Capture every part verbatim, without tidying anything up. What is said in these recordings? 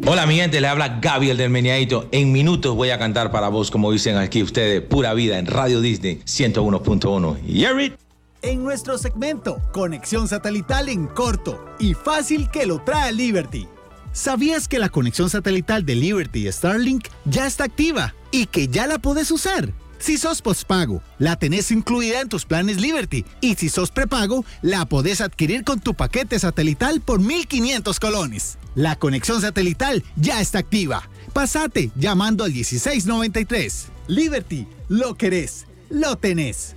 Hola mi gente, le habla Gaby el del Meneadito. En minutos voy a cantar para vos, como dicen aquí ustedes, pura vida en Radio Disney ciento uno punto uno. ¿Yerit? En nuestro segmento, conexión satelital en corto y fácil que lo trae Liberty. ¿Sabías que la conexión satelital de Liberty y Starlink ya está activa y que ya la podés usar? Si sos postpago, la tenés incluida en tus planes Liberty, y si sos prepago, la podés adquirir con tu paquete satelital por mil quinientos colones. La conexión satelital ya está activa. Pasate llamando al dieciséis noventa y tres. Liberty, lo querés, lo tenés.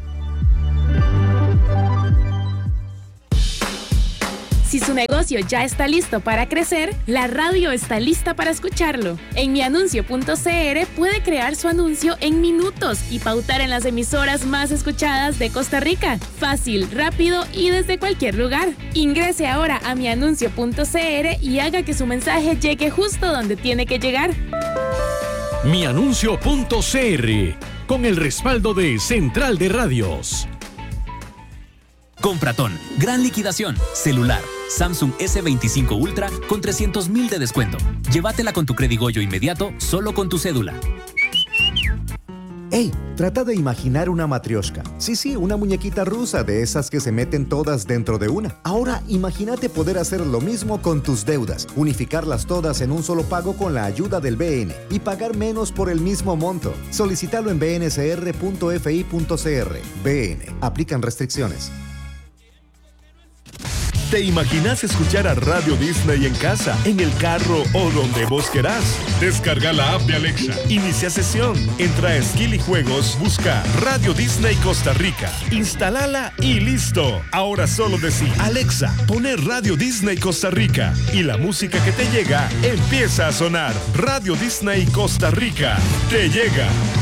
Si su negocio ya está listo para crecer, la radio está lista para escucharlo. En mianuncio punto c r puede crear su anuncio en minutos y pautar en las emisoras más escuchadas de Costa Rica. Fácil, rápido y desde cualquier lugar. Ingrese ahora a mianuncio punto c r y haga que su mensaje llegue justo donde tiene que llegar. mianuncio punto c r, con el respaldo de Central de Radios. Compratón, gran liquidación, celular, Samsung ese veinticinco Ultra con trescientos mil de descuento. Llévatela con tu Credigoyo inmediato, solo con tu cédula. ¡Ey! Trata de imaginar una matrioshka. Sí, sí, una muñequita rusa de esas que se meten todas dentro de una. Ahora, imagínate poder hacer lo mismo con tus deudas, unificarlas todas en un solo pago con la ayuda del B N y pagar menos por el mismo monto. Solicítalo en b n c r punto f i punto c r. B N. Aplican restricciones. ¿Te imaginas escuchar a Radio Disney en casa, en el carro o donde vos querás? Descarga la app de Alexa, inicia sesión, entra a Skill y Juegos, busca Radio Disney Costa Rica, instalala y listo. Ahora solo decir, Alexa, poner Radio Disney Costa Rica y la música que te llega empieza a sonar. Radio Disney Costa Rica, te llega.